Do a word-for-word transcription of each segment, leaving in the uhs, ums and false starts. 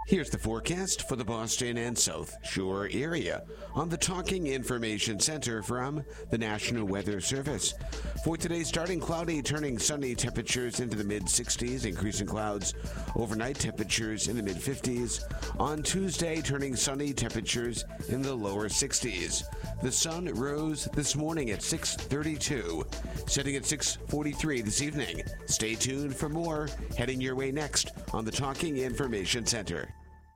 Here's the forecast for the Boston and South Shore area on the Talking Information Center from the National Weather Service. For today, starting cloudy, turning sunny, temperatures into the mid sixties, increasing clouds. Overnight temperatures in the mid fifties. On Tuesday, turning sunny, temperatures in the lower sixties. The sun rose this morning at six thirty-two, setting at six forty-three this evening. Stay tuned for more heading your way next on the Talking Information Center.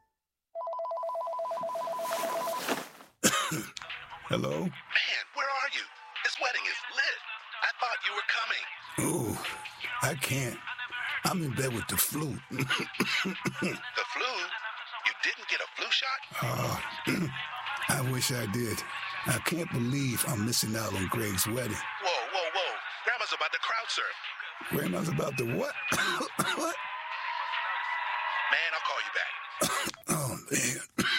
Hello? Man, where are you? This wedding is lit. I thought you were coming. Ooh, I can't. I'm in bed with the flu. The flu? You didn't get a flu shot? Uh, I wish I did. I can't believe I'm missing out on Greg's wedding. Whoa, whoa, whoa. Grandma's about to crowd surf. Grandma's about to what? What? Man, I'll call you back. Oh, man.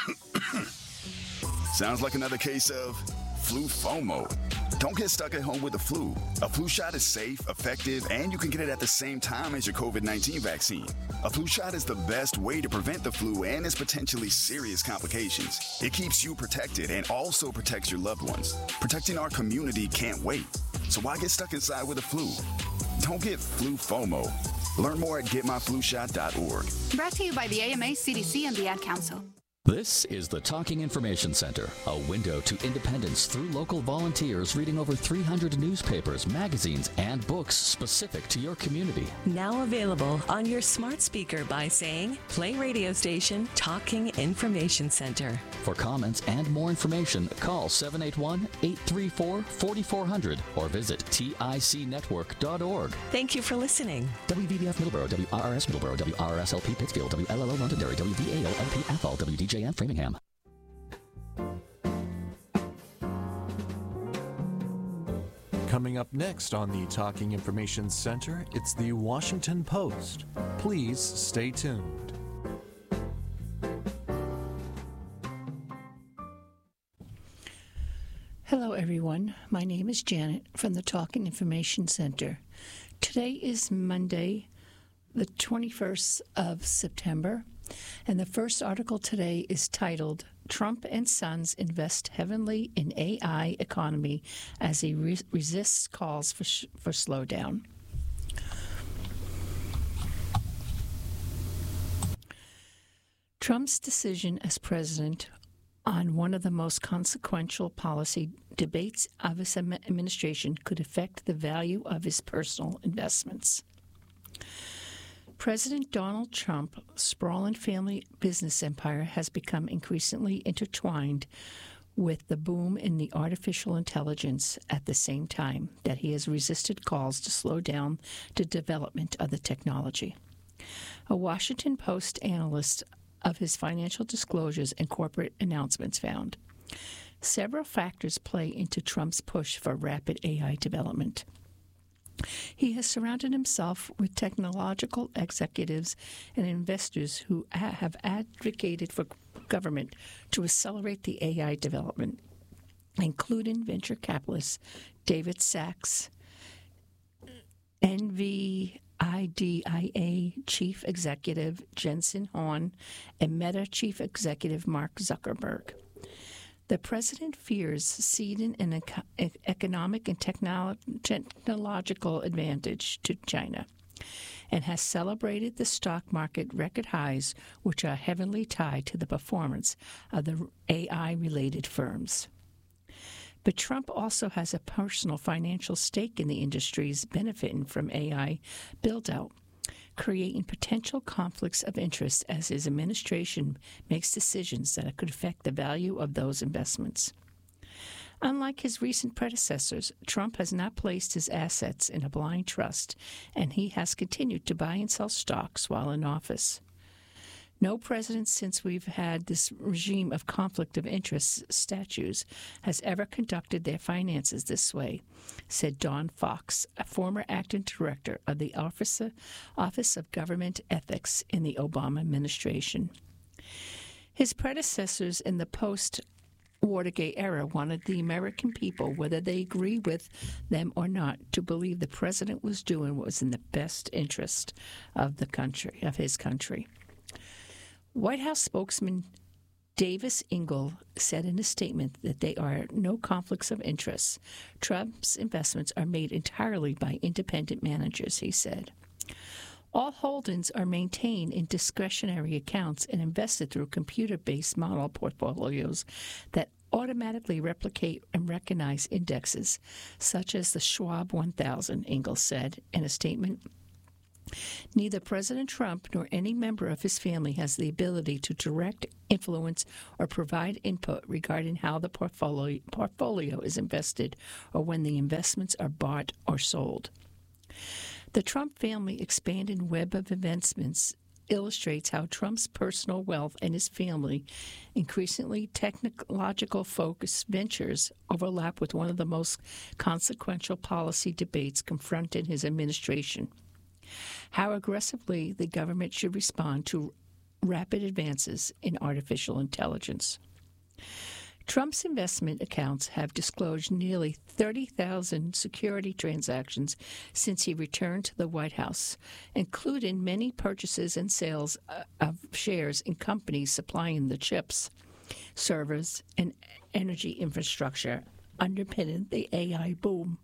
Sounds like another case of flu FOMO. Don't get stuck at home with the flu. A flu shot is safe, effective, and you can get it at the same time as your covid nineteen vaccine. A flu shot is the best way to prevent the flu and its potentially serious complications. It keeps you protected and also protects your loved ones. Protecting our community can't wait. So why get stuck inside with the flu? Don't get flu FOMO. Learn more at get my flu shot dot org. Brought to you by the A M A, C D C, and the Ad Council. This is the Talking Information Center, a window to independence through local volunteers reading over three hundred newspapers, magazines, and books specific to your community. Now available on your smart speaker by saying, play radio station Talking Information Center. For comments and more information, call seven eight one, eight three four, four four zero zero or visit tic network dot org. Thank you for listening. W V B F Middleborough, W R R S Middleborough, W R R S L P Pittsfield, W L L O Londonderry, W V A O L P Athol, W D J N Framingham. Coming up next on the Talking Information Center, it's the Washington Post. Please stay tuned. Hello, everyone. My name is Janet from the Talking Information Center. Today is Monday, the twenty-first of September, and the first article today is titled, Trump and Sons Invest Heavily in A I Economy as he re- Resists Calls for, sh- for Slowdown. Trump's decision as president on one of the most consequential policy debates of his administration could affect the value of his personal investments. President Donald Trump's sprawling family business empire has become increasingly intertwined with the boom in the artificial intelligence at the same time that he has resisted calls to slow down the development of the technology. A Washington Post analyst of his financial disclosures and corporate announcements found several factors play into Trump's push for rapid A I development. He has surrounded himself with technological executives and investors who ha- have advocated for government to accelerate the A I development, including venture capitalist David Sachs, N V I D I A Chief Executive Jensen Huang, and Meta Chief Executive Mark Zuckerberg. The president fears ceding an eco- economic and technolo- technological advantage to China and has celebrated the stock market record highs, which are heavily tied to the performance of the A I-related firms. But Trump also has a personal financial stake in the industries benefiting from A I build-out, creating potential conflicts of interest as his administration makes decisions that could affect the value of those investments. Unlike his recent predecessors, Trump has not placed his assets in a blind trust, and he has continued to buy and sell stocks while in office. No president since we've had this regime of conflict of interest statutes has ever conducted their finances this way, said Don Fox, a former acting director of the Office of Government Ethics in the Obama administration. His predecessors in the post-Watergate era wanted the American people, whether they agree with them or not, to believe the president was doing what was in the best interest of the country, of his country. White House spokesman Davis Ingle said in a statement that there are no conflicts of interest. Trump's investments are made entirely by independent managers, he said. All holdings are maintained in discretionary accounts and invested through computer-based model portfolios that automatically replicate and recognize indexes, such as the Schwab one thousand, Ingle said in a statement. Neither President Trump nor any member of his family has the ability to direct, influence, or provide input regarding how the portfolio, portfolio is invested or when the investments are bought or sold. The Trump family expanded web of investments illustrates how Trump's personal wealth and his family increasingly technological-focused ventures overlap with one of the most consequential policy debates confronting his administration: how aggressively the government should respond to rapid advances in artificial intelligence. Trump's investment accounts have disclosed nearly thirty thousand security transactions since he returned to the White House, including many purchases and sales of shares in companies supplying the chips, servers, and energy infrastructure underpinning the A I boom.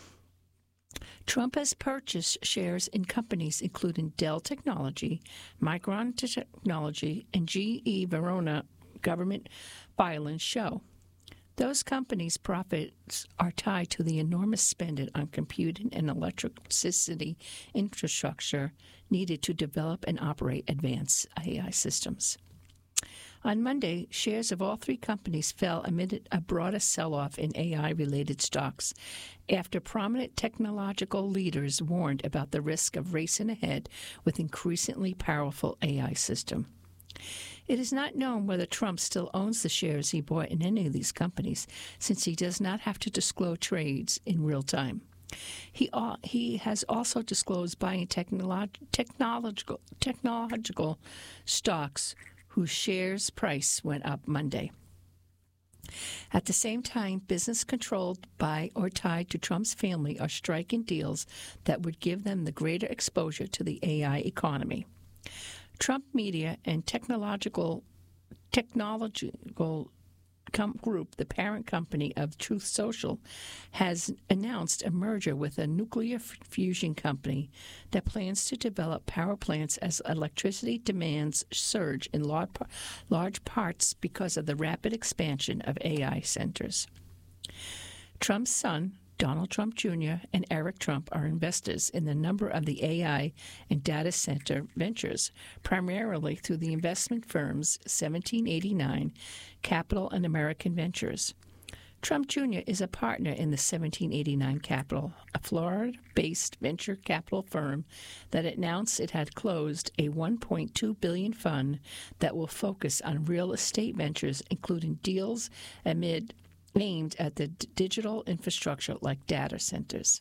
Trump has purchased shares in companies including Dell Technology, Micron Technology, and G E Verona. Government filings show those companies' profits are tied to the enormous spending on computing and electricity infrastructure needed to develop and operate advanced A I systems. On Monday, shares of all three companies fell amid a broader sell-off in A I-related stocks after prominent technological leaders warned about the risk of racing ahead with increasingly powerful A I system. It is not known whether Trump still owns the shares he bought in any of these companies, since he does not have to disclose trades in real time. He uh, he has also disclosed buying technolo- technological technological stocks whose shares price went up Monday. At the same time, business controlled by or tied to Trump's family are striking deals that would give them the greater exposure to the A I economy. Trump Media and Technological Technological com- Group, the parent company of Truth Social, has announced a merger with a nuclear f- fusion company that plans to develop power plants as electricity demands surge in large, large parts because of the rapid expansion of A I centers. Trump's son, Donald Trump Junior, and Eric Trump are investors in a number of the A I and data center ventures, primarily through the investment firms seventeen eighty-nine Capital and American Ventures. Trump Junior is a partner in the seventeen eighty-nine Capital, a Florida-based venture capital firm that announced it had closed a one point two billion dollars fund that will focus on real estate ventures, including deals amid aimed at the d- digital infrastructure like data centers.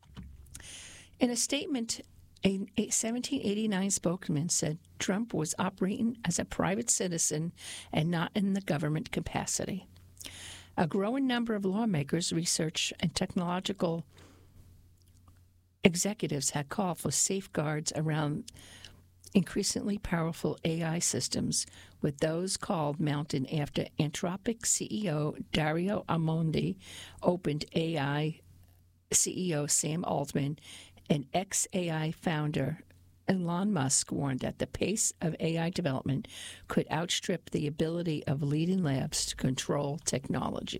In a statement, a, a seventeen eighty-nine spokesman said Trump was operating as a private citizen and not in the government capacity. A growing number of lawmakers, research, and technological executives had called for safeguards around increasingly powerful A I systems, with those called mounting after Anthropic C E O Dario Amodei, opened A I C E O Sam Altman, and ex-A I founder Elon Musk warned that the pace of A I development could outstrip the ability of leading labs to control technology.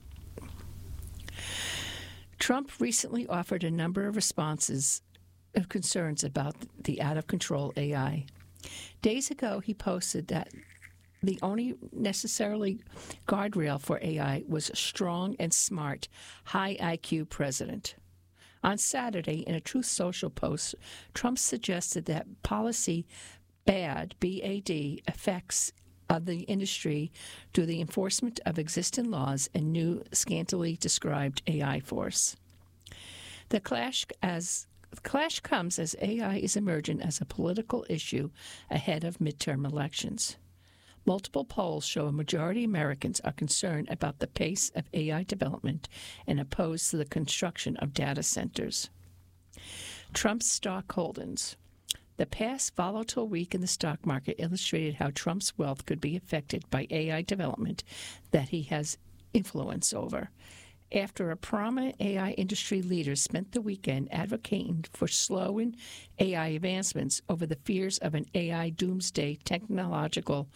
Trump recently offered a number of responses of concerns about the out-of-control A I. Days ago, he posted that the only necessarily guardrail for A I was a strong and smart, high I Q president. On Saturday, in a Truth Social post, Trump suggested that policy bad, B A D, effects of the industry through the enforcement of existing laws and new, scantily described A I force. The clash as The clash comes as A I is emerging as a political issue ahead of midterm elections. Multiple polls show a majority of Americans are concerned about the pace of A I development and opposed to the construction of data centers. Trump's stock holdings. The past volatile week in the stock market illustrated how Trump's wealth could be affected by A I development that he has influence over. After a prominent A I industry leader spent the weekend advocating for slowing A I advancements over the fears of an A I doomsday, technological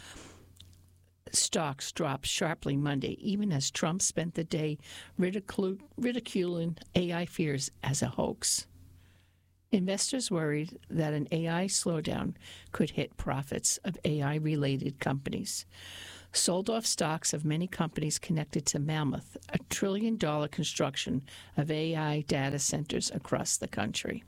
stocks dropped sharply Monday, even as Trump spent the day ridicul- ridiculing A I fears as a hoax. Investors worried that an A I slowdown could hit profits of A I-related companies. Sold off stocks of many companies connected to Mammoth, a trillion-dollar construction of A I data centers across the country.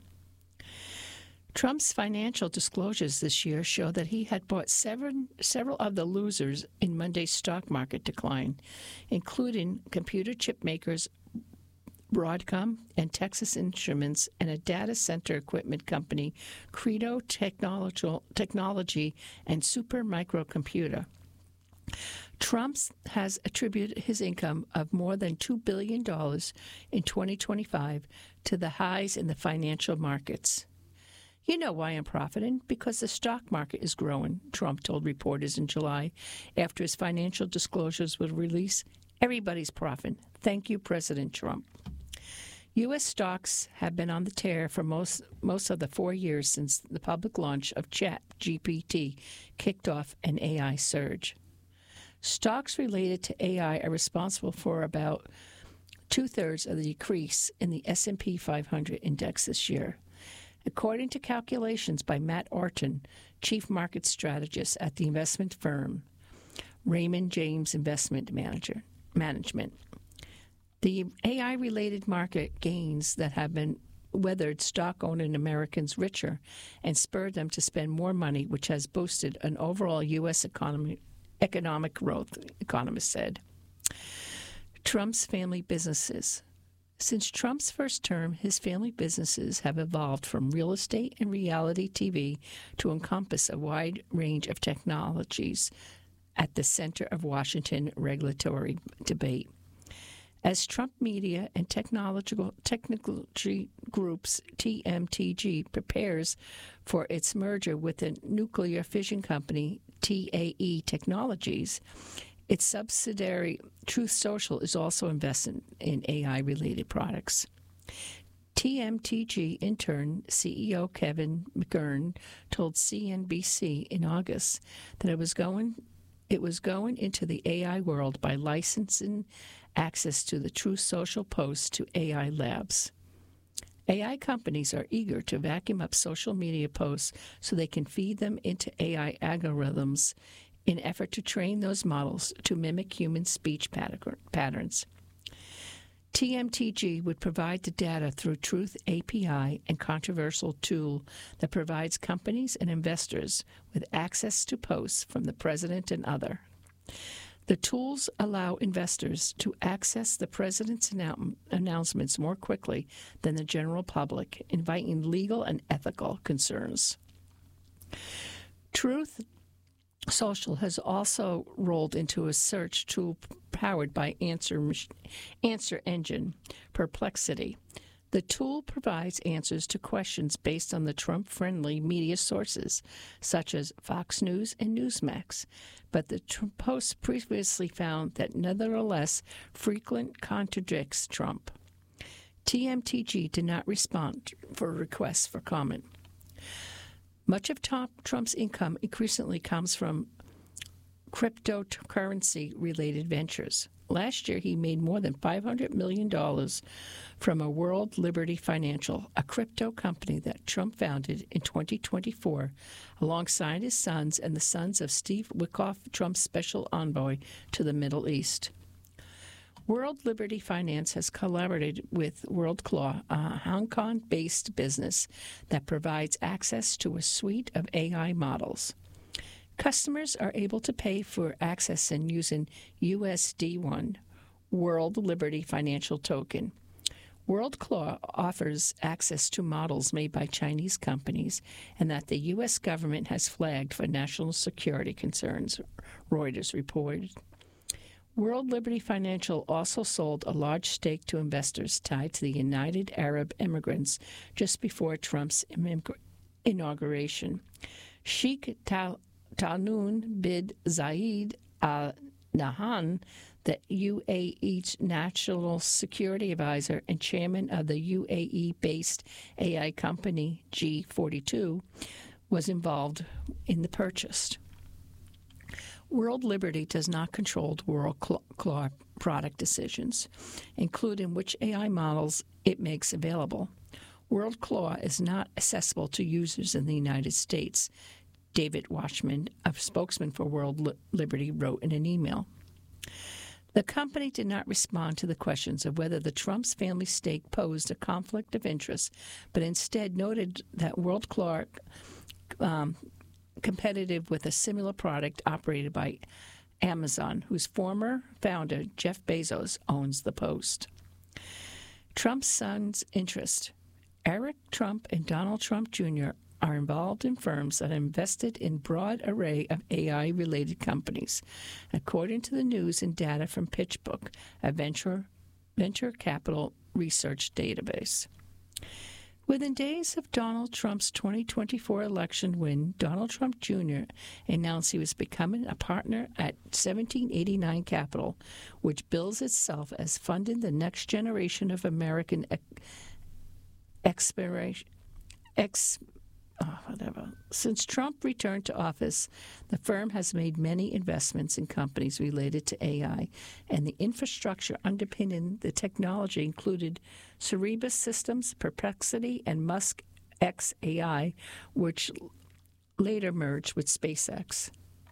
Trump's financial disclosures this year show that he had bought several, several of the losers in Monday's stock market decline, including computer chip makers Broadcom and Texas Instruments and a data center equipment company, Credo Technology and Super Microcomputer. Trump has attributed his income of more than two billion dollars in twenty twenty-five to the highs in the financial markets. You know why I'm profiting? Because the stock market is growing, Trump told reporters in July after his financial disclosures were released. Everybody's profiting. Thank you, President Trump. U S stocks have been on the tear for most most of the four years since the public launch of Chat G P T kicked off an A I surge. Stocks related to A I are responsible for about two-thirds of the decrease in the S and P five hundred index this year. According to calculations by Matt Orton, chief market strategist at the investment firm Raymond James Investment Manager Management. The A I-related market gains that have been weathered stock-owning Americans richer and spurred them to spend more money, which has boosted an overall U S economy, economic growth, economists said. Trump's family businesses. Since Trump's first term, his family businesses have evolved from real estate and reality T V to encompass a wide range of technologies at the center of Washington regulatory debate. As Trump Media and Technological Technology Group's T M T G prepares for its merger with the nuclear fission company T A E Technologies, its subsidiary Truth Social is also investing in A I-related products. T M T G intern C E O Kevin McGurn told C N B C in August that it was going it was going into the A I world by licensing access to the Truth Social posts to A I labs. A I companies are eager to vacuum up social media posts so they can feed them into A I algorithms in effort to train those models to mimic human speech patterns. T M T G would provide the data through Truth A P I and controversial tool that provides companies and investors with access to posts from the president and other. The tools allow investors to access the president's annou- announcements more quickly than the general public, inviting legal and ethical concerns. Truth Social has also rolled into a search tool powered by Answer, Answer Engine, Perplexity. The tool provides answers to questions based on the Trump-friendly media sources, such as Fox News and Newsmax, but the Trump Post previously found that nevertheless frequently contradicts Trump. T M T G did not respond for requests for comment. Much of Trump's income increasingly comes from cryptocurrency-related ventures. Last year, he made more than five hundred million dollars from a World Liberty Financial, a crypto company that Trump founded in twenty twenty-four alongside his sons and the sons of Steve Witkoff, Trump's special envoy to the Middle East. World Liberty Finance has collaborated with WorldClaw, a Hong Kong-based business that provides access to a suite of A I models. Customers are able to pay for access and using U S D one, World Liberty Financial Token. WorldClaw offers access to models made by Chinese companies and that the U S government has flagged for national security concerns, Reuters reported. World Liberty Financial also sold a large stake to investors tied to the United Arab Emirates just before Trump's immig- inauguration. Sheikh Tahnoon bin Zayed Al Nahyan, the U A E's National Security Advisor and chairman of the U A E-based A I company G forty-two, was involved in the purchase. World Liberty does not control the World Claw product decisions, including which A I models it makes available. World Claw is not accessible to users in the United States, David Watchman, a spokesman for World Liberty, wrote in an email. The company did not respond to the questions of whether the Trump's family stake posed a conflict of interest, but instead noted that World Claw um, competitive with a similar product operated by Amazon, whose former founder, Jeff Bezos, owns the Post. Trump's son's interest. Eric Trump and Donald Trump Junior are involved in firms that are invested in a broad array of A I-related companies, according to the news and data from PitchBook, a venture, venture capital research database. Within days of Donald Trump's twenty twenty-four election win, Donald Trump Junior announced he was becoming a partner at seventeen eighty-nine Capital, which bills itself as funding the next generation of American ex- expiration, ex, oh, whatever. Since Trump returned to office, the firm has made many investments in companies related to A I, and the infrastructure underpinning the technology included Cerebus Systems, Perplexity, and Musk X A I, which later merged with SpaceX.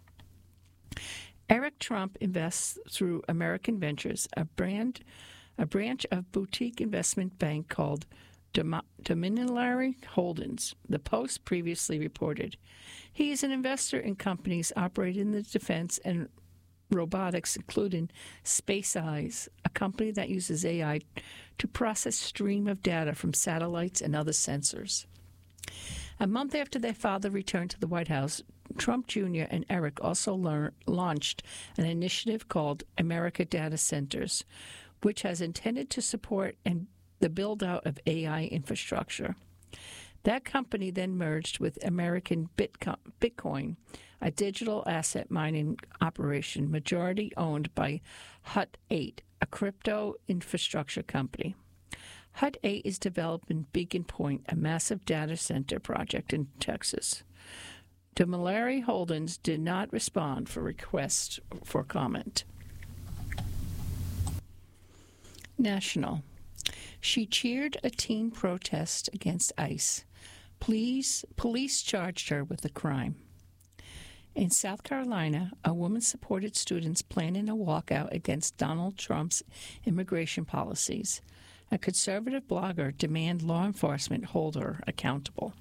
Eric Trump invests through American Ventures, a brand, a branch of boutique investment bank called Dominion Holdings, the Post previously reported. He is an investor in companies operating in the defense and robotics, including SpaceEye, a company that uses A I to process stream of data from satellites and other sensors. A month after their father returned to the White House, Trump Junior and Eric also learned, launched an initiative called America Data Centers, which has intended to support and the build-out of A I infrastructure. That company then merged with American Bitcoin, a digital asset mining operation majority owned by Hut eight, a crypto infrastructure company. Hut eight is developing Beacon Point, a massive data center project in Texas. Dominion Holdings did not respond for requests for comment. National. She cheered a teen protest against ICE. Police, police charged her with the crime. In South Carolina, a woman supported students planning a walkout against Donald Trump's immigration policies. A conservative blogger demanded law enforcement hold her accountable.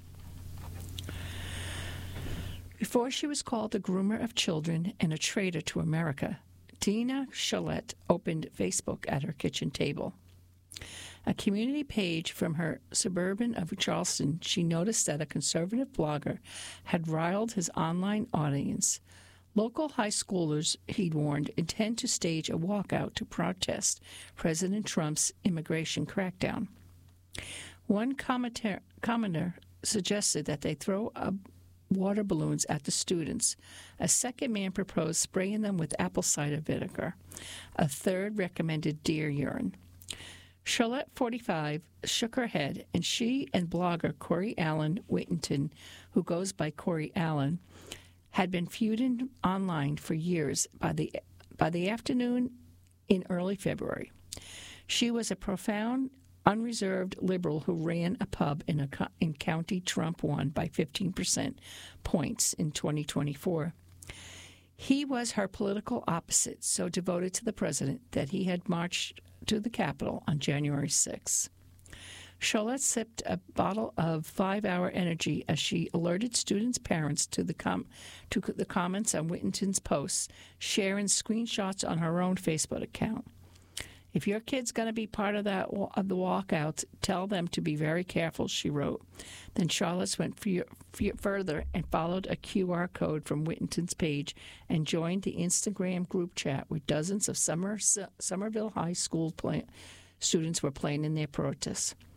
Before she was called a groomer of children and a traitor to America, Dina Chalette opened Facebook at her kitchen table. A community page from her suburban of Charleston, she noticed that a conservative blogger had riled his online audience. Local high schoolers, he'd warned, intend to stage a walkout to protest President Trump's immigration crackdown. One commenter, commenter suggested that they throw a water balloons at the students. A second man proposed spraying them with apple cider vinegar. A third recommended deer urine. Charlotte, forty-five, shook her head, and she and blogger Corey Allen Whittington, who goes by Corey Allen, had been feuding online for years. By the by the afternoon in early February, she was a profound, unreserved liberal who ran a pub in a in county Trump won by fifteen percent points in twenty twenty-four. He was her political opposite, so devoted to the president that he had marched to the Capitol on January sixth. Charlotte sipped a bottle of five-hour energy as she alerted students' parents to the com- to the comments on Whittington's posts, sharing screenshots on her own Facebook account. If your kid's going to be part of that of the walkouts, tell them to be very careful, she wrote. Then Charlotte went f- f- further and followed a Q R code from Whittington's page and joined the Instagram group chat where dozens of Summer, Somerville High School play- students were playing in their protests.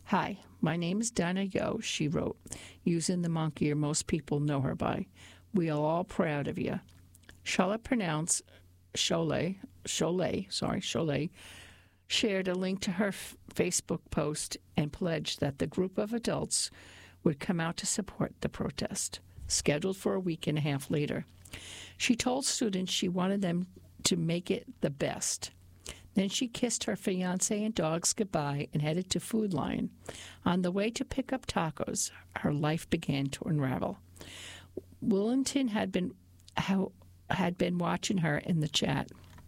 Hi, my name is Donna Yo, she wrote, using the monkier most people know her by. We are all proud of you. Charlotte pronounced Cholet, Cholet, sorry, Cholet, shared a link to her f- Facebook post and pledged that the group of adults would come out to support the protest, scheduled for a week and a half later. She told students she wanted them to make it the best. Then she kissed her fiancé and dogs goodbye and headed to Food Lion. On the way to pick up tacos, her life began to unravel. Willington had been how, had been watching her in the chat.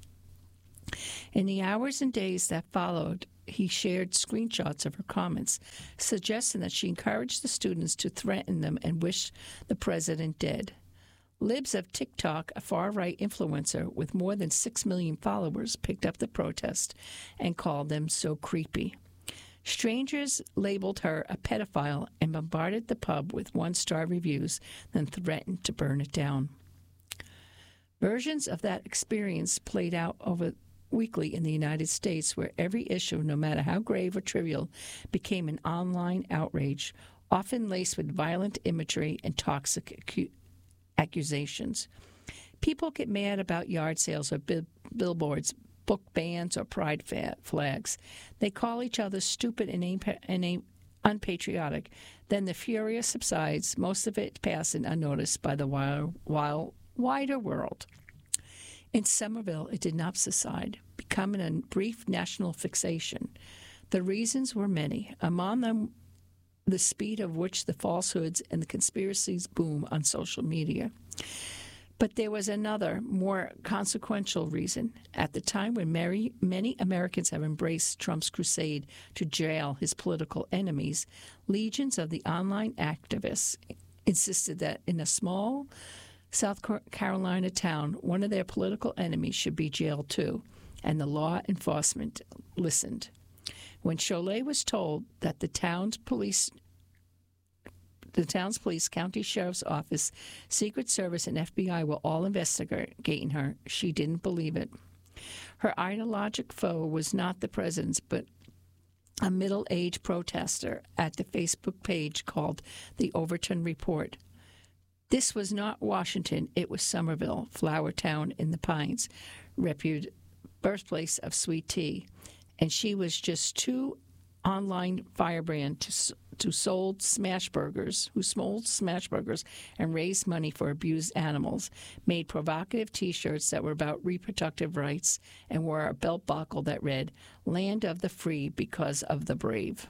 In the hours and days that followed, he shared screenshots of her comments, suggesting that she encouraged the students to threaten them and wish the president dead. Libs of TikTok, a far-right influencer with more than six million followers, picked up the protest and called them so creepy. Strangers labeled her a pedophile and bombarded the pub with one-star reviews, then threatened to burn it down. Versions of that experience played out over weekly in the United States, where every issue, no matter how grave or trivial, became an online outrage, often laced with violent imagery and toxic acu- accusations. People get mad about yard sales or bi- billboards, book bans, or pride fa- flags. They call each other stupid and, impa- and im- unpatriotic. Then the fury subsides, most of it passing unnoticed by the wild, wild, wider world. In Somerville, it did not subside, becoming a brief national fixation. The reasons were many, among them the speed of which the falsehoods and the conspiracies boom on social media. But there was another, more consequential reason. At the time when many, many Americans have embraced Trump's crusade to jail his political enemies, legions of the online activists insisted that in a small South Carolina town, one of their political enemies should be jailed too, and the law enforcement listened. When Cholet was told that the town's police, the town's police, county sheriff's office, Secret Service, and F B I were all investigating her, she didn't believe it. Her ideologic foe was not the president, but a middle-aged protester at the Facebook page called the Overton Report. This was not Washington, it was Somerville, flower town in the Pines, reputed birthplace of sweet tea. And she was just two online firebrand to, to sold smash burgers, who sold smash burgers and raised money for abused animals, made provocative T-shirts that were about reproductive rights, and wore a belt buckle that read, "Land of the free because of the brave."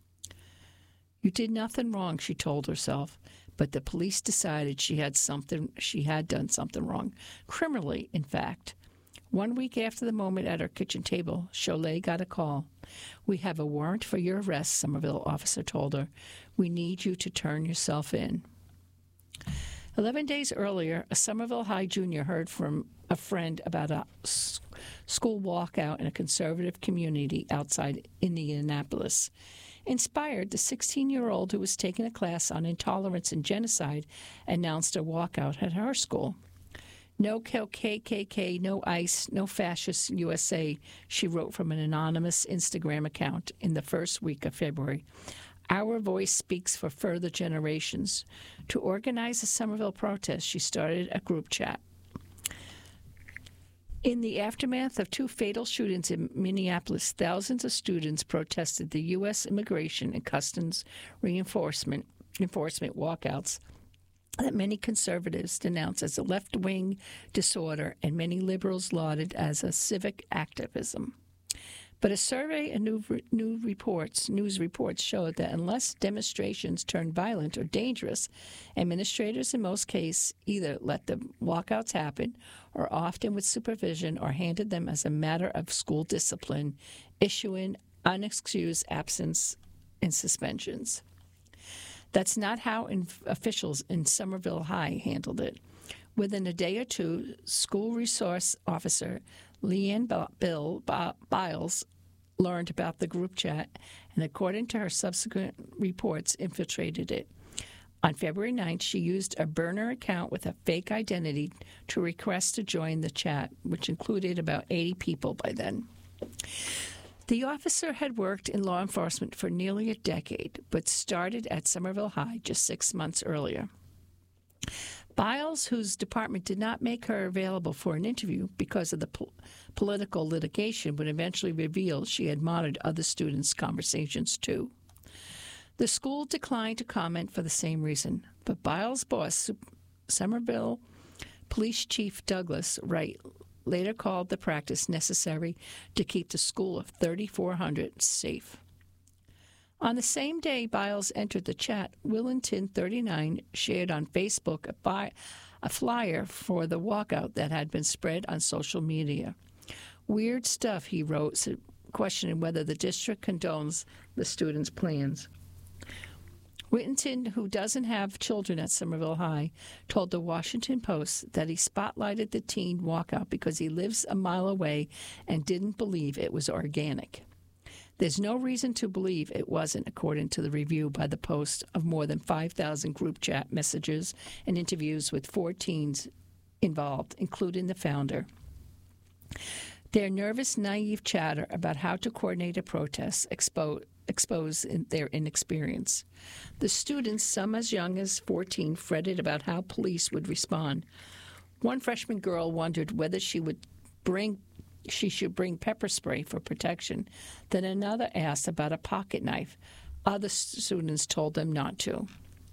You did nothing wrong, she told herself. But the police decided she had something. She had done something wrong, criminally, in fact. One week after the moment at her kitchen table, Cholet got a call. "We have a warrant for your arrest," Somerville officer told her. "We need you to turn yourself in." Eleven days earlier, a Somerville High junior heard from a friend about a school walkout in a conservative community outside Indianapolis. Inspired, the sixteen-year-old who was taking a class on intolerance and genocide announced a walkout at her school. "No K K K, no ICE, no fascist U S A," she wrote from an anonymous Instagram account in the first week of February. "Our voice speaks for further generations." To organize the Somerville protest, she started a group chat. In the aftermath of two fatal shootings in Minneapolis, thousands of students protested the U S immigration and customs reinforcement enforcement walkouts that many conservatives denounced as a left-wing disorder and many liberals lauded as a civic activism. But a survey of new, new reports, news reports showed that unless demonstrations turned violent or dangerous, administrators in most cases either let the walkouts happen or often with supervision or handled them as a matter of school discipline, issuing unexcused absence and suspensions. That's not how in, officials in Somerville High handled it. Within a day or two, school resource officer Leanne Bill Biles learned about the group chat and, according to her subsequent reports, infiltrated it. On February ninth, she used a burner account with a fake identity to request to join the chat, which included about eighty people by then. The officer had worked in law enforcement for nearly a decade, but started at Somerville High just six months earlier. Biles, whose department did not make her available for an interview because of the po- political litigation, would eventually reveal she had monitored other students' conversations too. The school declined to comment for the same reason, but Biles' boss, Somerville Police Chief Douglas Wright, later called the practice necessary to keep the school of thirty-four hundred safe. On the same day Biles entered the chat, Willington thirty-nine shared on Facebook a, bi- a flyer for the walkout that had been spread on social media. Weird stuff, he wrote, questioning whether the district condones the students' plans. Whittington, who doesn't have children at Somerville High, told the Washington Post that he spotlighted the teen walkout because he lives a mile away and didn't believe it was organic. There's no reason to believe it wasn't, according to the review by the Post of more than five thousand group chat messages and interviews with four teens involved, including the founder. Their nervous, naive chatter about how to coordinate a protest expo- expose in their inexperience. The students, some as young as fourteen, fretted about how police would respond. One freshman girl wondered whether she would bring she should bring pepper spray for protection. Then another asked about a pocket knife. Other students told them not to.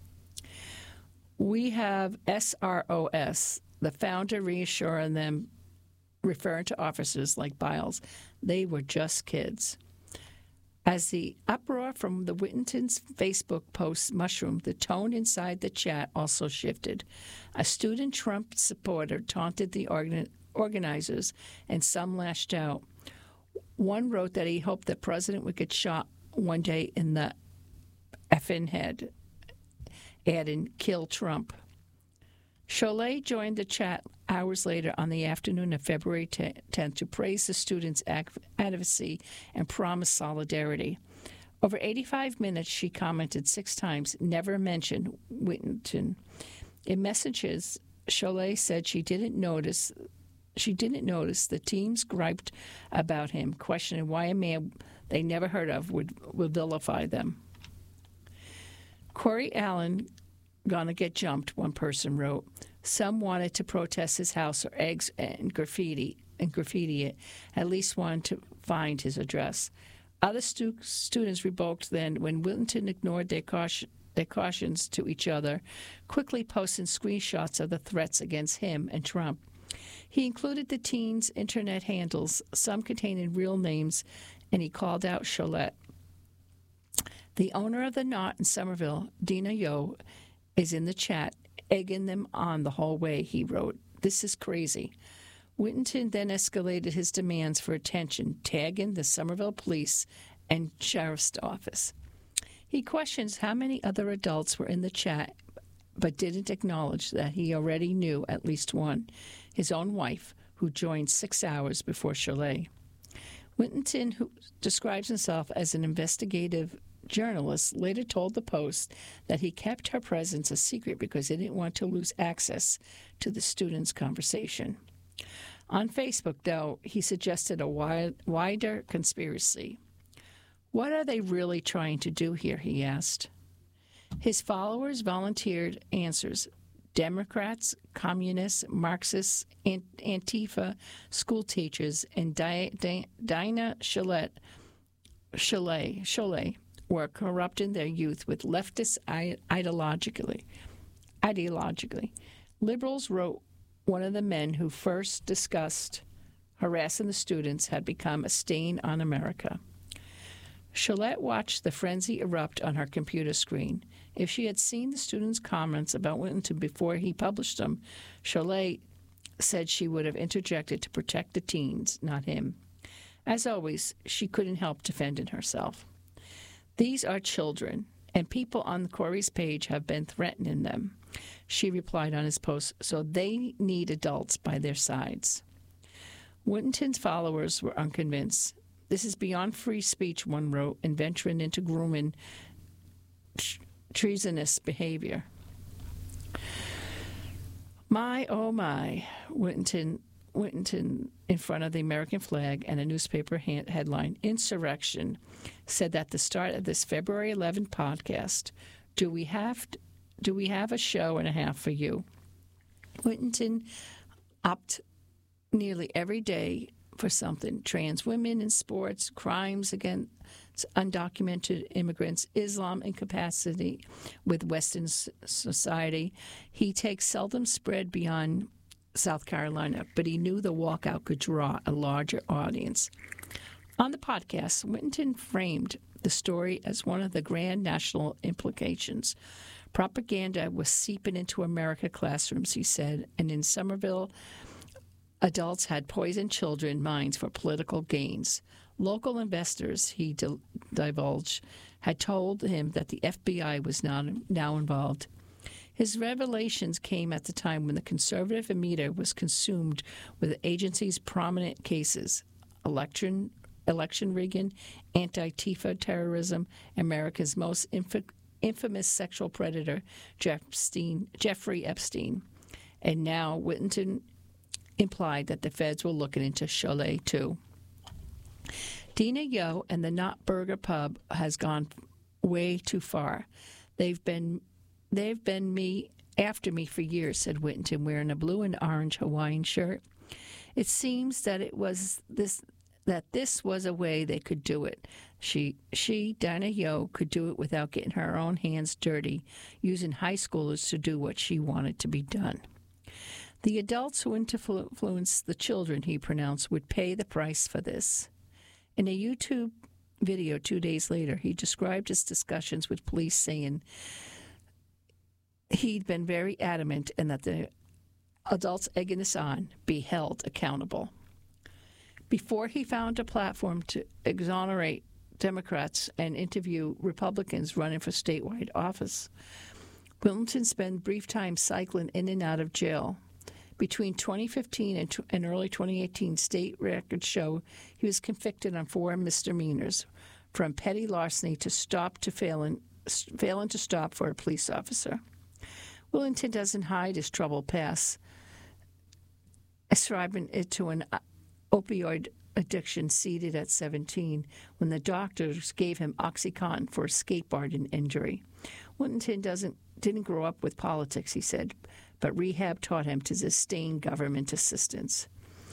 We have S R O S, the founder reassuring them, referring to officers like Biles, they were just kids. As the uproar from the Whittington's Facebook posts mushroomed, the tone inside the chat also shifted. A student Trump supporter taunted the organ- organizers, and some lashed out. One wrote that he hoped the president would get shot one day in the effing head, adding, "Kill Trump." Cholet joined the chat hours later on the afternoon of February tenth to praise the students' advocacy and promise solidarity. Over eighty-five minutes, she commented six times, never mentioned Whittington. In messages, Cholet said she didn't notice she didn't notice the teams griped about him, questioning why a man they never heard of would, would vilify them. Corey Allen gonna get jumped, one person wrote. Some wanted to protest his house or eggs and graffiti and graffiti it. At least wanted to find his address. Other stu- students revoked then when Whittington ignored their, caution, their cautions to each other, quickly posting screenshots of the threats against him and Trump. He included the teens' internet handles, some containing real names, and he called out Cholet. The owner of the Knot in Somerville, Dina Yo, is in the chat, egging them on the whole way, he wrote. This is crazy. Whittington then escalated his demands for attention, tagging the Somerville Police and Sheriff's Office. He questions how many other adults were in the chat, but didn't acknowledge that he already knew at least one, his own wife, who joined six hours before Cholet. Whittington, who describes himself as an investigative journalist, later told the Post that he kept her presence a secret because he didn't want to lose access to the students' conversation. On Facebook, though, he suggested a wide, wider conspiracy. What are they really trying to do here, he asked. His followers volunteered answers. Democrats, communists, Marxists, Antifa, school teachers, and Di- Di- Dinah Cholet, Cholet, Cholet were corrupting their youth with leftist ideologically. Ideologically, liberals wrote one of the men who first discussed harassing the students had become a stain on America. Cholet watched the frenzy erupt on her computer screen. If she had seen the students' comments about Whittington before he published them, Cholet said she would have interjected to protect the teens, not him. As always, she couldn't help defending herself. These are children, and people on Corey's page have been threatening them, she replied on his post, so they need adults by their sides. Whittington's followers were unconvinced. This is beyond free speech, one wrote, and venturing into grooming tr- treasonous behavior. My, oh my, Whittington Whittington in front of the American flag and a newspaper hand- headline, Insurrection, said at the start of this February eleventh podcast, do we have to, do we have a show and a half for you? Whittington opt nearly every day for something: trans women in sports, crimes against undocumented immigrants, Islam incapacity with Western society. He takes seldom spread beyond South Carolina, but he knew the walkout could draw a larger audience. On the podcast, Whittington framed the story as one of the grand national implications. Propaganda was seeping into American classrooms, he said, and in Somerville, adults had poisoned children's minds for political gains. Local investors, he di- divulged, had told him that the F B I was not, now involved. His revelations came at the time when the conservative media was consumed with the agency's prominent cases: election, election rigging, anti-Tifa terrorism, America's most inf- infamous sexual predator, Jeff Epstein, Jeffrey Epstein. And now Whittington implied that the feds were looking into Cholet, too. Dina Yo and the Not Burger Pub has gone way too far. They've been they've been me after me for years, said Whittington, wearing a blue and orange Hawaiian shirt. It seems that it was this that this was a way they could do it. She, she, Dina Yo, could do it without getting her own hands dirty, using high schoolers to do what she wanted to be done. The adults who influenced the children, he pronounced, would pay the price for this. In a YouTube video two days later, he described his discussions with police, saying he'd been very adamant and that the adults egging this on be held accountable. Before he found a platform to exonerate Democrats and interview Republicans running for statewide office, Whittington spent brief time cycling in and out of jail. Between twenty fifteen and, t- and early twenty eighteen, state records show he was convicted on four misdemeanors, from petty larceny to stop to failing, failing to stop for a police officer. Whittington doesn't hide his troubled past, ascribing it to an opioid addiction seeded at seventeen, when the doctors gave him OxyContin for a skateboarding injury. Whittington doesn't didn't grow up with politics, he said, but rehab taught him to disdain government assistance.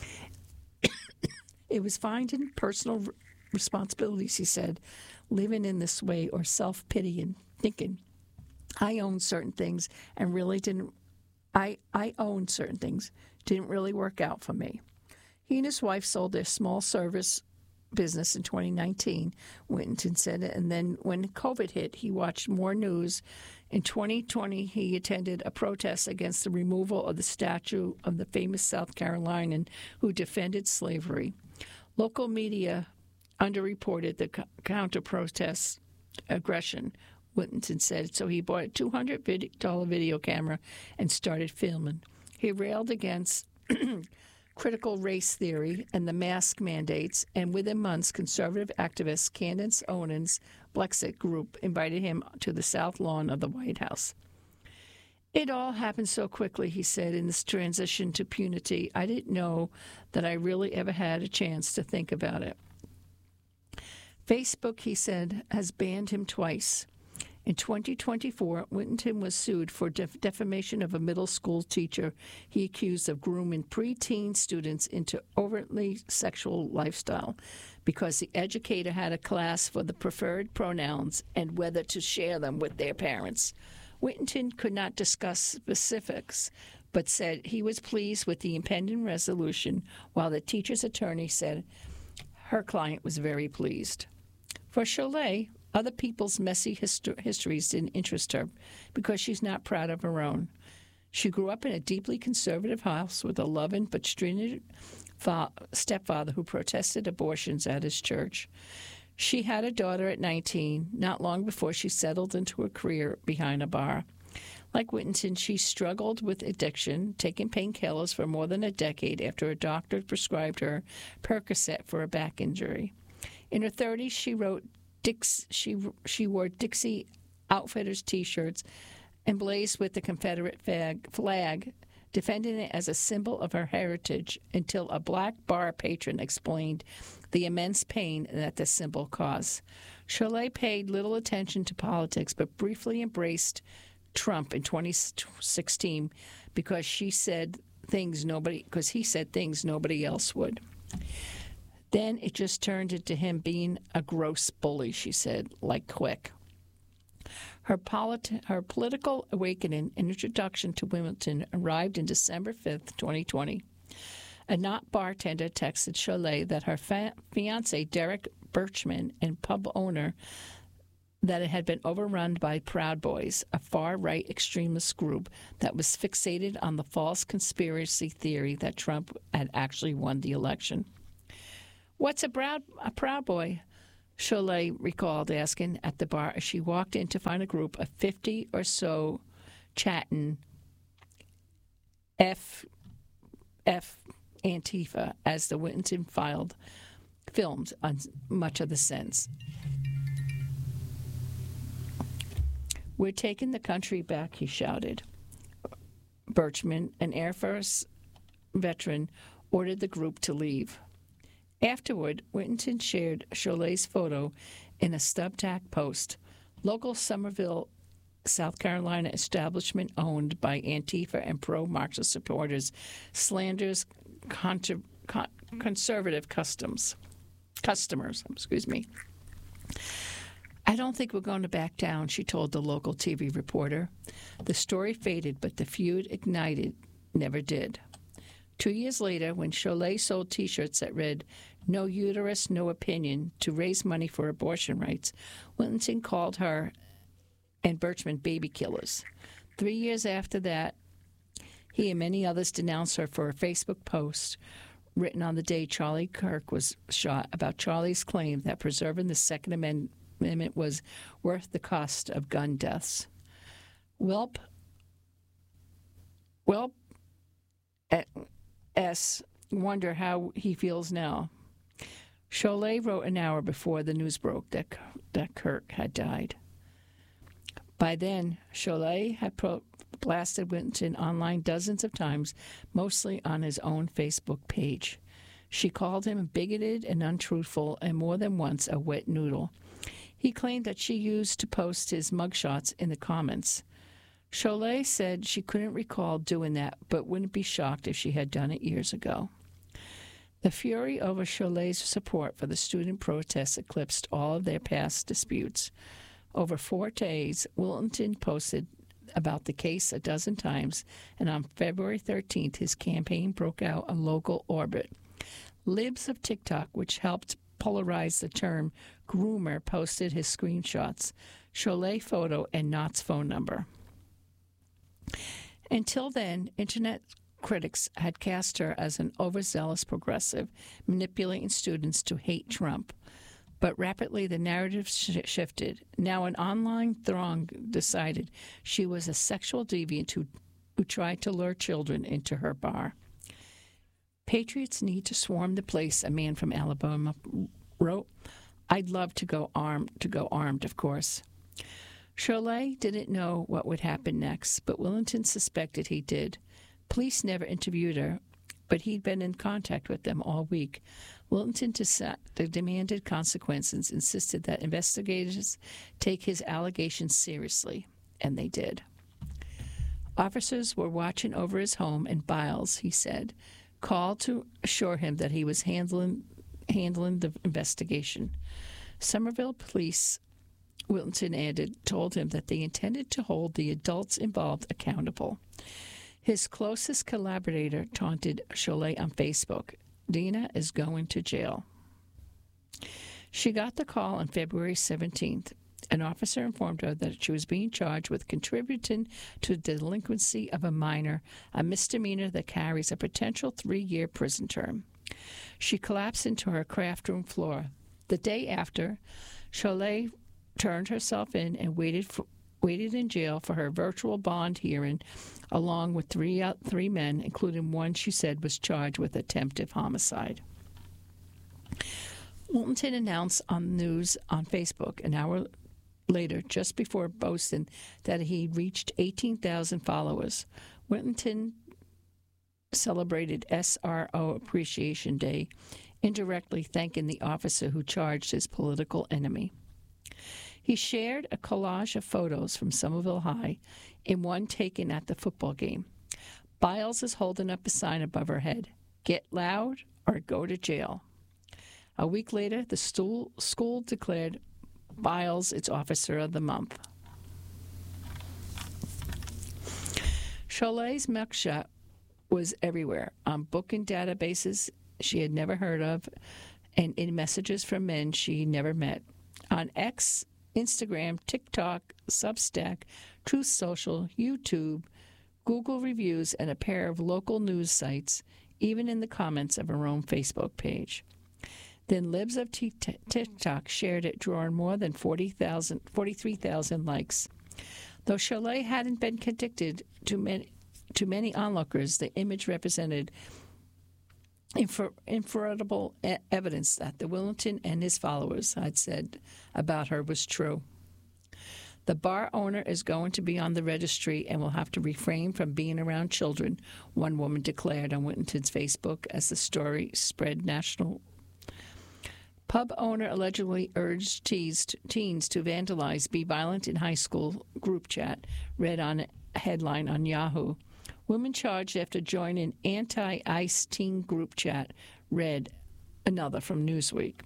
It was finding personal r- responsibilities, he said, living in this way, or self-pity and thinking, I own certain things and really didn't, I, I own certain things, didn't really work out for me. He and his wife sold their small service business in twenty nineteen, Whittington said, and then when COVID hit, he watched more news. In twenty twenty, he attended a protest against the removal of the statue of the famous South Carolinian who defended slavery. Local media underreported the counter-protest aggression, Whittington said, so he bought a two hundred dollars video camera and started filming. He railed against critical race theory and the mask mandates, and within months, conservative activist Candace Owens' Blexit group invited him to the South Lawn of the White House. It all happened so quickly, he said, in this transition to punity. I didn't know that I really ever had a chance to think about it. Facebook, he said, has banned him twice. In twenty twenty-four, Whittington was sued for def- defamation of a middle school teacher he accused of grooming preteen students into overtly sexual lifestyle because the educator had a class for the preferred pronouns and whether to share them with their parents. Whittington could not discuss specifics, but said he was pleased with the impending resolution, while the teacher's attorney said her client was very pleased. For Cholet, other people's messy histo- histories didn't interest her because she's not proud of her own. She grew up in a deeply conservative house with a loving but stringent fa- stepfather who protested abortions at his church. She had a daughter at nineteen, not long before she settled into a career behind a bar. Like Whittington, she struggled with addiction, taking painkillers for more than a decade after a doctor prescribed her Percocet for a back injury. In her thirties, she wrote Dix, she she wore Dixie Outfitters T-shirts emblazoned with the Confederate flag, flag defending it as a symbol of her heritage until a black bar patron explained the immense pain that the symbol caused. Sholay paid little attention to politics, but briefly embraced Trump in twenty sixteen because she said things nobody, because he said things nobody else would. Then it just turned into him being a gross bully, she said, like quick. Her, polit- her political awakening and introduction to Wimbledon arrived in December fifth, twenty twenty. A not bartender texted Sholay that her fa- fiancé, Derek Birchman, and pub owner, that it had been overrun by Proud Boys, a far-right extremist group that was fixated on the false conspiracy theory that Trump had actually won the election. "What's a Proud, a Proud Boy?" Sholay recalled asking at the bar as she walked in to find a group of fifty or so chatting F, F Antifa as the Wimbledon filed filmed on much of the sense. "We're taking the country back," he shouted. Birchman, an Air Force veteran, ordered the group to leave. Afterward, Wimbledon shared Sholay's photo in a Substack post. Local Somerville, South Carolina establishment owned by Antifa and pro-Marxist supporters slanders contra- con- conservative customs customers. Excuse me. "I don't think we're going to back down," she told the local T V reporter. The story faded, but the feud ignited never did. Two years later, when Sholay sold T-shirts that read, "No uterus, no opinion," to raise money for abortion rights, Wimbledon called her and Birchman baby killers. Three years after that, he and many others denounced her for a Facebook post written on the day Charlie Kirk was shot about Charlie's claim that preserving the Second Amendment was worth the cost of gun deaths. Welp, Welp S. wonder how he feels now. Sholay wrote an hour before the news broke that, that Kirk had died. By then, Sholay had pro- blasted Wimbledon online dozens of times, mostly on his own Facebook page. She called him bigoted and untruthful, and more than once a wet noodle. He claimed that she used to post his mugshots in the comments. Sholay said she couldn't recall doing that, but wouldn't be shocked if she had done it years ago. The fury over Sholay's support for the student protests eclipsed all of their past disputes. Over four days, Wimbledon posted about the case a dozen times, and on February thirteenth, his campaign broke out a local orbit. Libs of TikTok, which helped polarize the term groomer, posted his screenshots, Sholay photo, and Knott's phone number. Until then, Internet critics had cast her as an overzealous progressive, manipulating students to hate Trump. But rapidly the narrative sh- shifted. Now an online throng decided she was a sexual deviant who, who tried to lure children into her bar. "Patriots need to swarm the place," a man from Alabama wrote. "I'd love to go armed, to go armed, of course." Sholay didn't know what would happen next, but Wimbledon suspected he did. Police never interviewed her, but he'd been in contact with them all week. Wimbledon demanded consequences, insisted that investigators take his allegations seriously, and they did. Officers were watching over his home in Biles, he said, called to assure him that he was handling handling the investigation. Somerville police, Wimbledon added, told him that they intended to hold the adults involved accountable. His closest collaborator taunted Sholay on Facebook, "Dina is going to jail." She got the call on February seventeenth. An officer informed her that she was being charged with contributing to the delinquency of a minor, a misdemeanor that carries a potential three-year prison term. She collapsed into her craft room floor. The day after, Sholay turned herself in and waited for, waited in jail for her virtual bond hearing, along with three uh, three men, including one she said was charged with attempted homicide. Wimbledon announced on the news on Facebook an hour later, just before boasting that he reached eighteen thousand followers. Wimbledon celebrated S R O Appreciation Day, indirectly thanking the officer who charged his political enemy. He shared a collage of photos from Somerville High, in one taken at the football game. Biles is holding up a sign above her head, "Get loud or go to jail." A week later, the stool, school declared Biles its Officer of the Month. Cholet's mugshot was everywhere, on booking databases she had never heard of, and in messages from men she never met. On X, Instagram, TikTok, Substack, Truth Social, YouTube, Google reviews, and a pair of local news sites, even in the comments of her own Facebook page. Then Libs of TikTok shared it, drawing more than forty thousand, forty-three thousand likes. Though Cholet hadn't been convicted, to many, to many onlookers, the image represented infer, inferable e- evidence that the Willington and his followers had said about her was true. The bar owner is going to be on the registry and will have to refrain from being around children, one woman declared on Willington's Facebook as the story spread national. Pub owner allegedly urged teens to vandalize, be violent in high school group chat, read on a headline on Yahoo. Women charged after joining anti-ICE teen group chat, read another from Newsweek.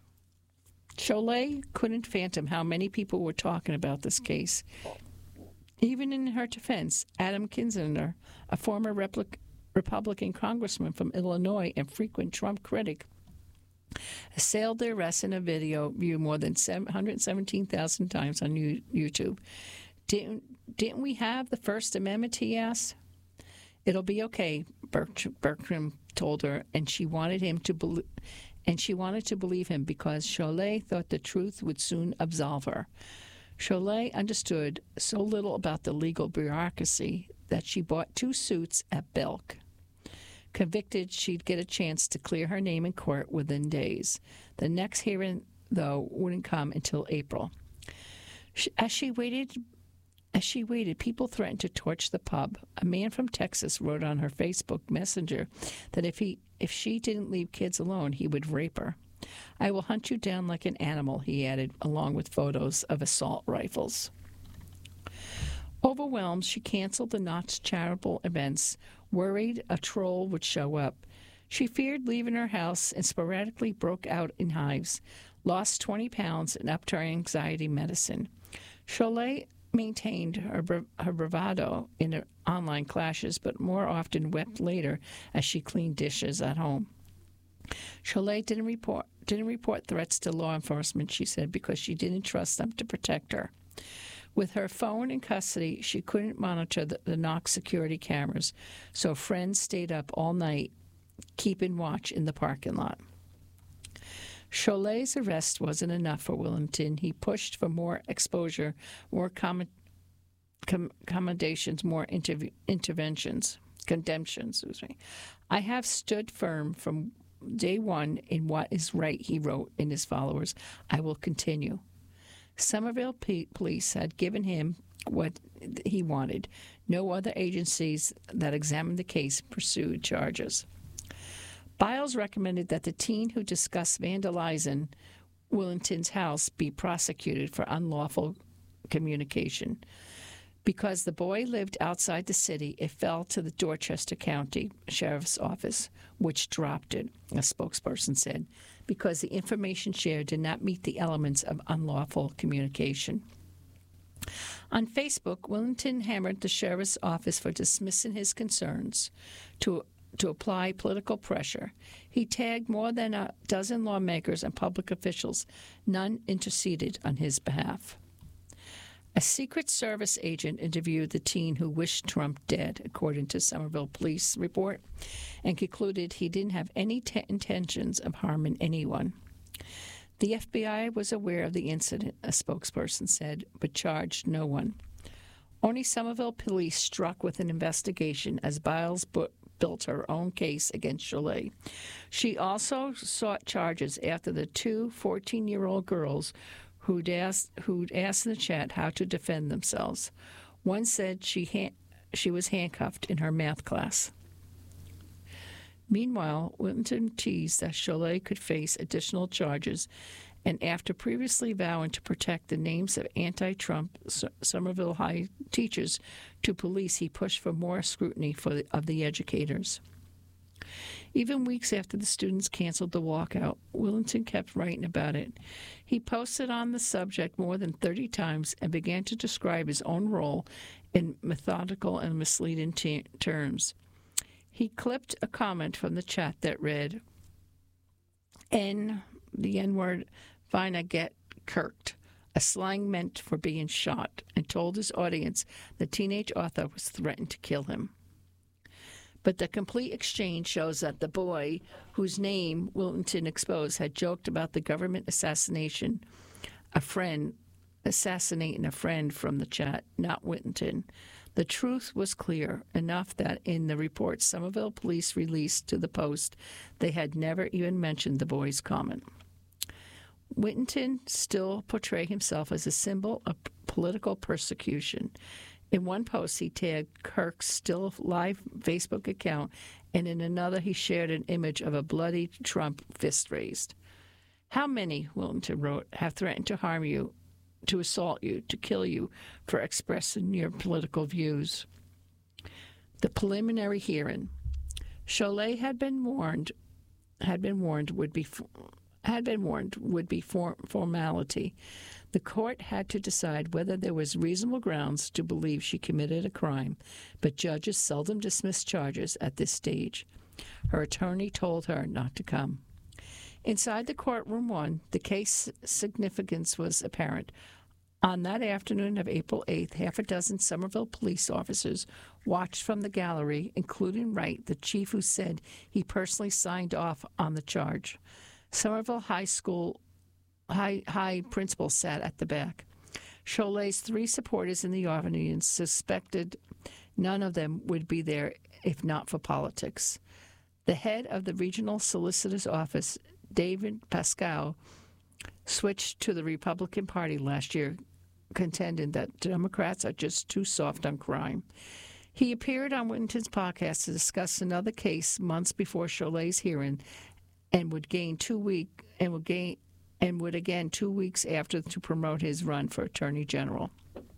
Cholet couldn't fathom how many people were talking about this case. Even in her defense, Adam Kinzinger, a former replic- Republican congressman from Illinois and frequent Trump critic, assailed the arrest in a video viewed more than one hundred seventeen thousand times on YouTube. Didn't, didn't we have the First Amendment, he asked. It'll be okay, Bertram told her, and she wanted him to believe, and she wanted to believe him because Cholet thought the truth would soon absolve her. Cholet understood so little about the legal bureaucracy that she bought two suits at Belk. Convicted, she'd get a chance to clear her name in court within days. The next hearing, though, wouldn't come until April. As she waited, as she waited, people threatened to torch the pub. A man from Texas wrote on her Facebook Messenger that if he, if she didn't leave kids alone, he would rape her. "I will hunt you down like an animal," he added, along with photos of assault rifles. Overwhelmed, she canceled the Knott's charitable events, worried a troll would show up. She feared leaving her house and sporadically broke out in hives, lost twenty pounds, and upped her anxiety medicine. Cholet maintained her, her bravado in her online clashes, but more often wept later as she cleaned dishes at home. Cholet didn't report, didn't report threats to law enforcement, she said, because she didn't trust them to protect her. With her phone in custody, she couldn't monitor the, the Knox security cameras, so friends stayed up all night, keeping watch in the parking lot. Cholet's arrest wasn't enough for Willington. He pushed for more exposure, more com- com- accommodations, more interv- interventions, condemnations. Excuse me. "I have stood firm from day one in what is right," he wrote in his followers. "I will continue." Somerville P- police had given him what he wanted. No other agencies that examined the case pursued charges. Biles recommended that the teen who discussed vandalizing Willington's house be prosecuted for unlawful communication. Because the boy lived outside the city, it fell to the Dorchester County Sheriff's Office, which dropped it, a spokesperson said, because the information shared did not meet the elements of unlawful communication. On Facebook, Willington hammered the sheriff's office for dismissing his concerns to to apply political pressure. He tagged more than a dozen lawmakers and public officials. None interceded on his behalf. A Secret Service agent interviewed the teen who wished Trump dead, according to Somerville Police report, and concluded he didn't have any t- intentions of harming anyone. The F B I was aware of the incident, a spokesperson said, but charged no one. Only Somerville Police struck with an investigation as Biles bu- built her own case against Cholet. She also sought charges after the two fourteen-year-old girls who'd asked, who'd asked in the chat how to defend themselves. One said she ha- she was handcuffed in her math class. Meanwhile, Whittington teased that Sholay could face additional charges, and after previously vowing to protect the names of anti-Trump Somerville High teachers to police, he pushed for more scrutiny for the, of the educators. Even weeks after the students canceled the walkout, Whittington kept writing about it. He posted on the subject more than thirty times and began to describe his own role in methodical and misleading t- terms. He clipped a comment from the chat that read, N, the N-word, Vina get kirked, a slang meant for being shot, and told his audience the teenage author was threatened to kill him. But the complete exchange shows that the boy, whose name Whittington exposed, had joked about the government assassination, a friend assassinating a friend from the chat, not Whittington. The truth was clear enough that in the report Somerville police released to the Post, they had never even mentioned the boy's comment. Whittington still portrayed himself as a symbol of political persecution. In one post, he tagged Kirk's still live Facebook account, and in another, he shared an image of a bloody Trump fist raised. How many, Whittington wrote, have threatened to harm you, to assault you, to kill you for expressing your political views? The preliminary hearing. Sholay had been warned, had been warned would be, had been warned would be for, formality. The court had to decide whether there was reasonable grounds to believe she committed a crime, but judges seldom dismiss charges at this stage. Her attorney told her not to come. Inside the courtroom one, the case significance was apparent. On that afternoon of April eighth, half a dozen Somerville police officers watched from the gallery, including Wright, the chief who said he personally signed off on the charge. Somerville High School High, high principal sat at the back. Sholay's three supporters in the audience suspected none of them would be there if not for politics. The head of the regional solicitor's office, David Pascal, switched to the Republican Party last year, contending that Democrats are just too soft on crime. He appeared on Whittington's podcast to discuss another case months before Sholay's hearing, and would gain two week and would gain. and would again two weeks after to promote his run for Attorney General.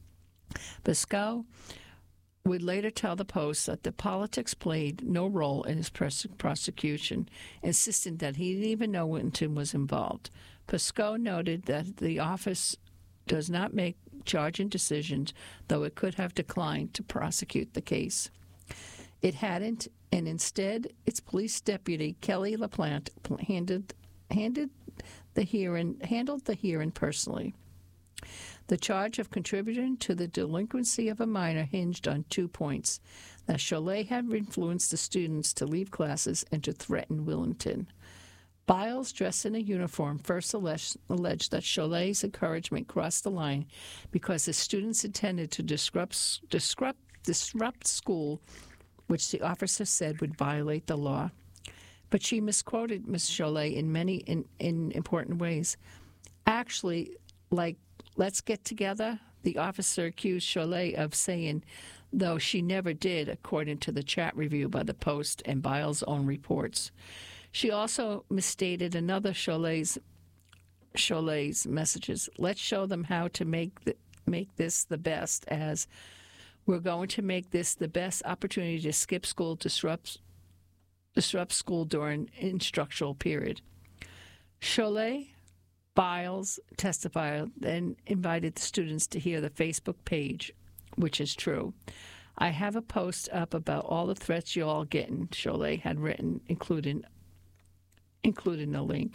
Pascal would later tell the Post that the politics played no role in his pres- prosecution, insisting that he didn't even know Whittington was involved. Pascal noted that the office does not make charging decisions, though it could have declined to prosecute the case. It hadn't, and instead its police deputy, Kelly LaPlante, handed, handed the hearing, handled the hearing personally. The charge of contributing to the delinquency of a minor hinged on two points: that Sholay had influenced the students to leave classes and to threaten Whittington. Biles, dressed in a uniform, first alleged, alleged that Sholay's encouragement crossed the line because the students intended to disrupt, disrupt, disrupt school, which the officer said would violate the law. But she misquoted Miz Sholay in many in, in important ways. Actually, like, let's get together, the officer accused Sholay of saying, though she never did, according to the chat review by the Post and Biles' own reports. She also misstated another Sholay's, Sholay's messages. Let's show them how to make the, make this the best, as we're going to make this the best opportunity to skip school, disrupt disrupt school during instructional period. Sholay, Biles testified, then invited the students to hear the Facebook page, which is true. I have a post up about all the threats you all getting, Sholay had written, including including a link.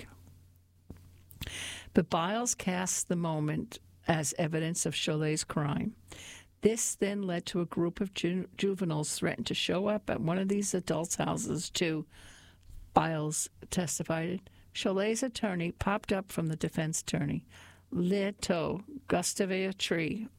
But Biles cast the moment as evidence of Sholay's crime. This then led to a group of ju- juveniles threatened to show up at one of these adults' houses to, Biles testified. Sholay's attorney popped up from the defense attorney. Leto Gustavia Tree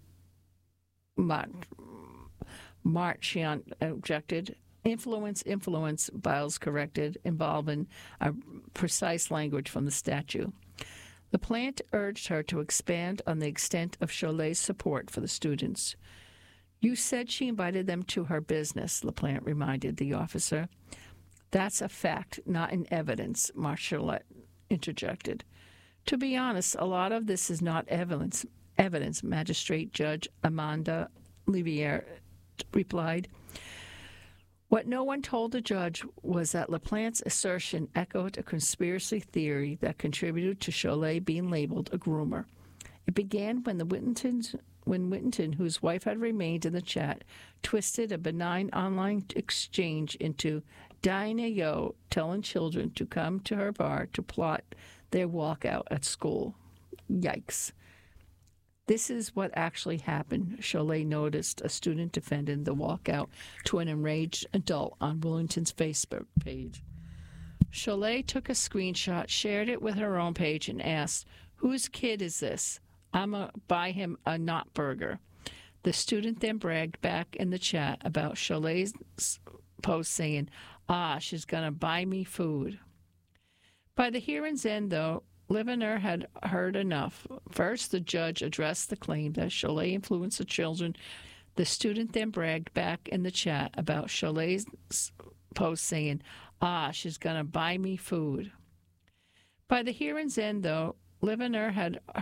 Marchiant objected. Influence, influence, Biles corrected, involving a precise language from the statute. LaPlante urged her to expand on the extent of Sholay's support for the students. You said she invited them to her business, LaPlante reminded the officer. That's a fact, not an evidence, Marshallette interjected. To be honest, a lot of this is not evidence, evidence, Magistrate Judge Amanda Livier replied. What no one told the judge was that LaPlante's assertion echoed a conspiracy theory that contributed to Cholet being labeled a groomer. It began when the Whittentons, when Whittington, whose wife had remained in the chat, twisted a benign online exchange into Dinah Yo telling children to come to her bar to plot their walkout at school. Yikes. This is what actually happened, Cholet noticed a student defending the walkout to an enraged adult on Willington's Facebook page. Cholet took a screenshot, shared it with her own page, and asked, "Whose kid is this? I'm going to buy him a knot burger." The student then bragged back in the chat about Cholet's post saying, "Ah, she's going to buy me food." By the hearing's end, though, Livener had heard enough. First, the judge addressed the claim that Cholet influenced the children. The student then bragged back in the chat about Cholet's post saying, "Ah, she's going to buy me food." By the hearing's end, though, Livener had